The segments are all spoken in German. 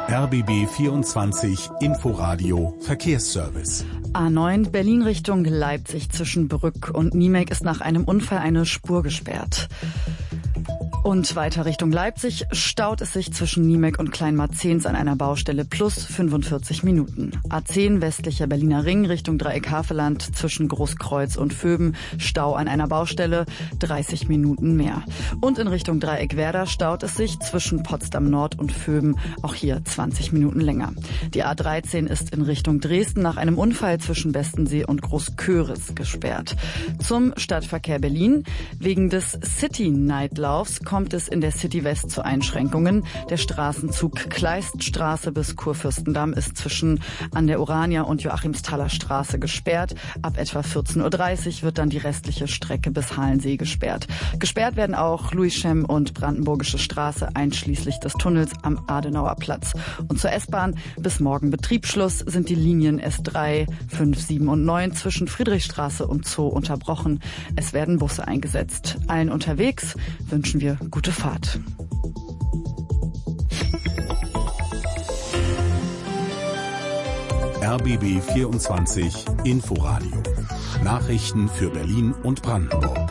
RBB 24 Inforadio Verkehrsservice. A9 Berlin Richtung Leipzig zwischen Brück und Niemek ist nach einem Unfall eine Spur gesperrt. Und weiter Richtung Leipzig staut es sich zwischen Niemek und Kleinmarzens an einer Baustelle plus 45 Minuten. A10 westlicher Berliner Ring Richtung Dreieck Havelland zwischen Großkreuz und Vöben Stau an einer Baustelle 30 Minuten mehr. Und in Richtung Dreieck Werder staut es sich zwischen Potsdam Nord und Vöben auch hier 20 Minuten länger. Die A13 ist in Richtung Dresden nach einem Unfall zwischen Bestensee und Großköris gesperrt. Zum Stadtverkehr Berlin. Wegen des City-Nightlaufs kommt es in der City West zu Einschränkungen. Der Straßenzug Kleiststraße bis Kurfürstendamm ist zwischen an der Urania und Joachimsthaler Straße gesperrt. Ab etwa 14:30 Uhr wird dann die restliche Strecke bis Halensee gesperrt. Gesperrt werden auch Louis-Chem und Brandenburgische Straße einschließlich des Tunnels am Adenauer Platz. Und zur S-Bahn bis morgen Betriebsschluss sind die Linien S3, 5, 7 und 9 zwischen Friedrichstraße und Zoo unterbrochen. Es werden Busse eingesetzt. Allen unterwegs wünschen wir gute Fahrt. RBB 24 Inforadio. Nachrichten für Berlin und Brandenburg.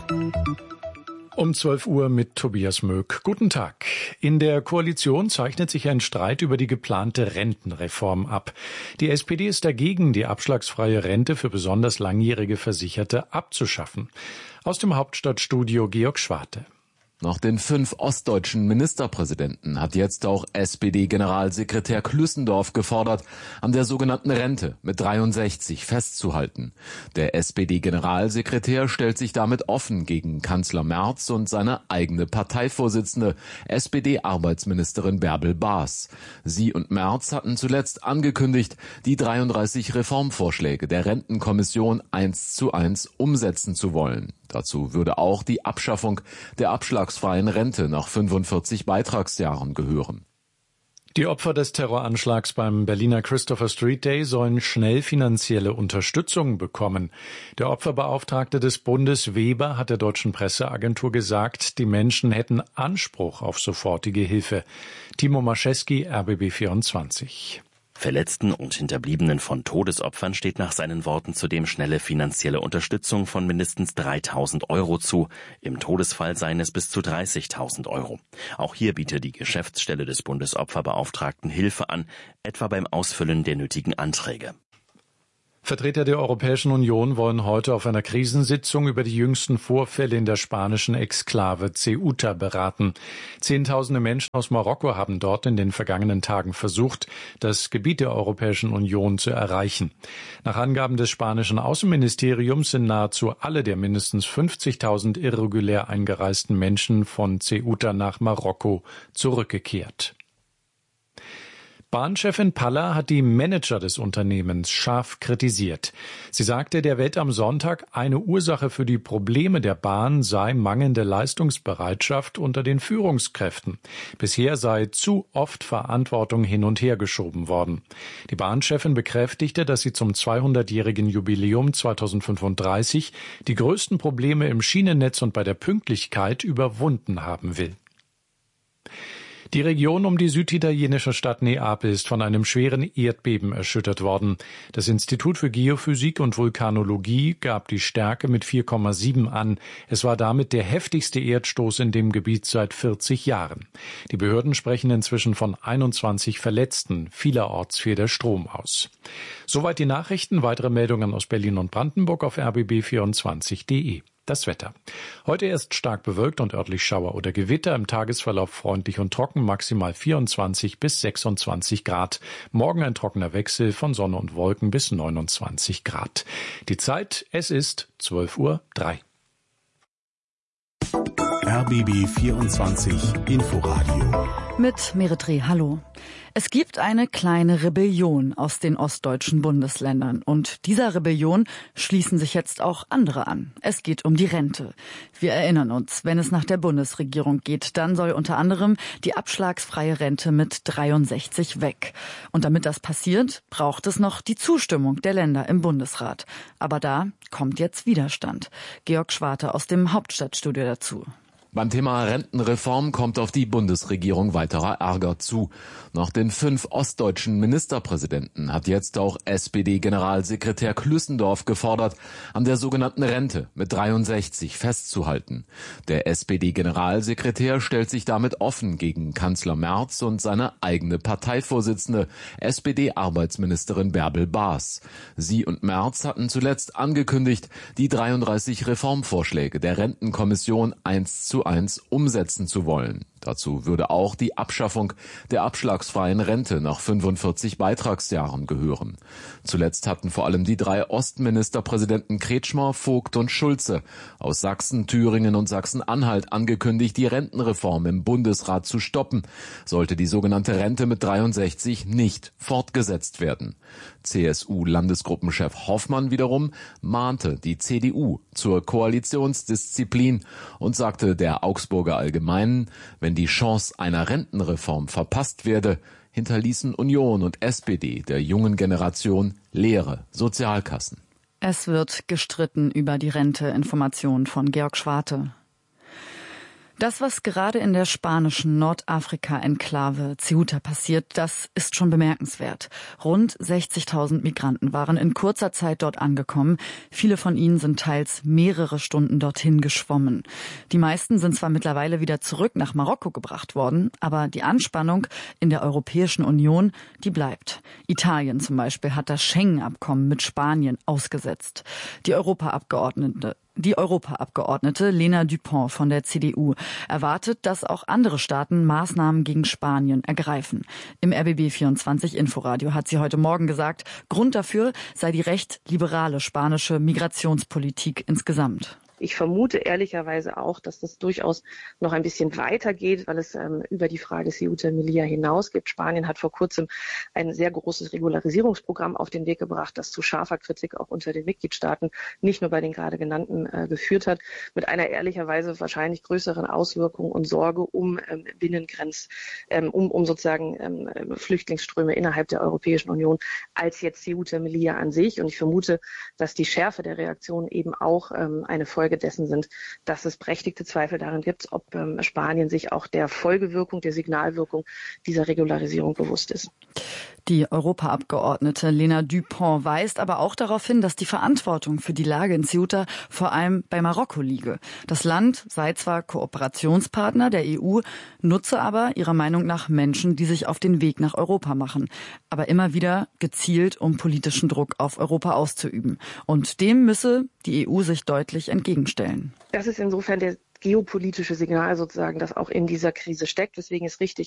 Um 12 Uhr mit Tobias Möck. Guten Tag. In der Koalition zeichnet sich ein Streit über die geplante Rentenreform ab. Die SPD ist dagegen, die abschlagsfreie Rente für besonders langjährige Versicherte abzuschaffen. Aus dem Hauptstadtstudio Georg Schwarte. Nach den 5 ostdeutschen Ministerpräsidenten hat jetzt auch SPD-Generalsekretär Klüssendorf gefordert, an der sogenannten Rente mit 63 festzuhalten. Der SPD-Generalsekretär stellt sich damit offen gegen Kanzler Merz und seine eigene Parteivorsitzende, SPD-Arbeitsministerin Bärbel Baas. Sie und Merz hatten zuletzt angekündigt, die 33 Reformvorschläge der Rentenkommission 1:1 umsetzen zu wollen. Dazu würde auch die Abschaffung der abschlagsfreien Rente nach 45 Beitragsjahren gehören. Die Opfer des Terroranschlags beim Berliner Christopher Street Day sollen schnell finanzielle Unterstützung bekommen. Der Opferbeauftragte des Bundes Weber hat der deutschen Presseagentur gesagt, die Menschen hätten Anspruch auf sofortige Hilfe. Timo Mascheski, RBB 24. Verletzten und Hinterbliebenen von Todesopfern steht nach seinen Worten zudem schnelle finanzielle Unterstützung von mindestens 3.000 € zu. Im Todesfall seien es bis zu 30.000 €. Auch hier bietet die Geschäftsstelle des Bundesopferbeauftragten Hilfe an, etwa beim Ausfüllen der nötigen Anträge. Vertreter der Europäischen Union wollen heute auf einer Krisensitzung über die jüngsten Vorfälle in der spanischen Exklave Ceuta beraten. Zehntausende Menschen aus Marokko haben dort in den vergangenen Tagen versucht, das Gebiet der Europäischen Union zu erreichen. Nach Angaben des spanischen Außenministeriums sind nahezu alle der mindestens 50.000 irregulär eingereisten Menschen von Ceuta nach Marokko zurückgekehrt. Bahnchefin Palla hat die Manager des Unternehmens scharf kritisiert. Sie sagte der Welt am Sonntag, eine Ursache für die Probleme der Bahn sei mangelnde Leistungsbereitschaft unter den Führungskräften. Bisher sei zu oft Verantwortung hin und her geschoben worden. Die Bahnchefin bekräftigte, dass sie zum 200-jährigen Jubiläum 2035 die größten Probleme im Schienennetz und bei der Pünktlichkeit überwunden haben will. Die Region um die süditalienische Stadt Neapel ist von einem schweren Erdbeben erschüttert worden. Das Institut für Geophysik und Vulkanologie gab die Stärke mit 4,7 an. Es war damit der heftigste Erdstoß in dem Gebiet seit 40 Jahren. Die Behörden sprechen inzwischen von 21 Verletzten. Vielerorts fiel der Strom aus. Soweit die Nachrichten. Weitere Meldungen aus Berlin und Brandenburg auf rbb24.de. Das Wetter. Heute erst stark bewölkt und örtlich Schauer oder Gewitter, im Tagesverlauf freundlich und trocken, maximal 24 bis 26 Grad. Morgen ein trockener Wechsel von Sonne und Wolken bis 29 Grad. Die Zeit, es ist 12:03 Uhr. RBB 24 Inforadio. Mit Meretri, hallo. Es gibt eine kleine Rebellion aus den ostdeutschen Bundesländern und dieser Rebellion schließen sich jetzt auch andere an. Es geht um die Rente. Wir erinnern uns, wenn es nach der Bundesregierung geht, dann soll unter anderem die abschlagsfreie Rente mit 63 weg. Und damit das passiert, braucht es noch die Zustimmung der Länder im Bundesrat. Aber da kommt jetzt Widerstand. Georg Schwarte aus dem Hauptstadtstudio dazu. Beim Thema Rentenreform kommt auf die Bundesregierung weiterer Ärger zu. Nach den 5 ostdeutschen Ministerpräsidenten hat jetzt auch SPD-Generalsekretär Klüssendorf gefordert, an der sogenannten Rente mit 63 festzuhalten. Der SPD-Generalsekretär stellt sich damit offen gegen Kanzler Merz und seine eigene Parteivorsitzende, SPD-Arbeitsministerin Bärbel Baas. Sie und Merz hatten zuletzt angekündigt, die 33 Reformvorschläge der Rentenkommission 1:1 umsetzen zu wollen. Dazu würde auch die Abschaffung der abschlagsfreien Rente nach 45 Beitragsjahren gehören. Zuletzt hatten vor allem die 3 Ostministerpräsidenten Kretschmer, Vogt und Schulze aus Sachsen, Thüringen und Sachsen-Anhalt angekündigt, die Rentenreform im Bundesrat zu stoppen, sollte die sogenannte Rente mit 63 nicht fortgesetzt werden. CSU-Landesgruppenchef Hoffmann wiederum mahnte die CDU zur Koalitionsdisziplin und sagte der Augsburger Allgemeinen, wenn die Chance einer Rentenreform verpasst werde, hinterließen Union und SPD der jungen Generation leere Sozialkassen. Es wird gestritten über die Rente. Informationen von Georg Schwarte. Das, was gerade in der spanischen Nordafrika-Enklave Ceuta passiert, das ist schon bemerkenswert. Rund 60.000 Migranten waren in kurzer Zeit dort angekommen. Viele von ihnen sind teils mehrere Stunden dorthin geschwommen. Die meisten sind zwar mittlerweile wieder zurück nach Marokko gebracht worden, aber die Anspannung in der Europäischen Union, die bleibt. Italien zum Beispiel hat das Schengen-Abkommen mit Spanien ausgesetzt. Die Europaabgeordnete Lena Dupont von der CDU erwartet, dass auch andere Staaten Maßnahmen gegen Spanien ergreifen. Im RBB24 Inforadio hat sie heute Morgen gesagt, Grund dafür sei die recht liberale spanische Migrationspolitik insgesamt. Ich vermute ehrlicherweise auch, dass das durchaus noch ein bisschen weitergeht, weil es über die Frage Ceuta und Melilla hinausgeht. Spanien hat vor kurzem ein sehr großes Regularisierungsprogramm auf den Weg gebracht, das zu scharfer Kritik auch unter den Mitgliedstaaten, nicht nur bei den gerade genannten, geführt hat, mit einer ehrlicherweise wahrscheinlich größeren Auswirkung und Sorge um um sozusagen Flüchtlingsströme innerhalb der Europäischen Union als jetzt Ceuta und Melilla an sich. Und ich vermute, dass die Schärfe der Reaktion eben auch eine Folge dessen sind, dass es berechtigte Zweifel daran gibt, ob Spanien sich auch der Folgewirkung, der Signalwirkung dieser Regularisierung bewusst ist. Die Europaabgeordnete Lena Dupont weist aber auch darauf hin, dass die Verantwortung für die Lage in Ceuta vor allem bei Marokko liege. Das Land sei zwar Kooperationspartner der EU, nutze aber ihrer Meinung nach Menschen, die sich auf den Weg nach Europa machen, aber immer wieder gezielt, um politischen Druck auf Europa auszuüben. Und dem müsse die EU sich deutlich entgegenstellen. Das ist insofern der geopolitische Signal sozusagen, das auch in dieser Krise steckt. Deswegen ist richtig,